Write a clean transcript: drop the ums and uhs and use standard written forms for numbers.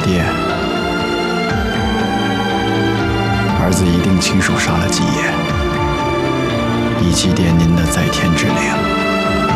爹，儿子一定亲手杀了季爷，以祭奠您的在天之灵。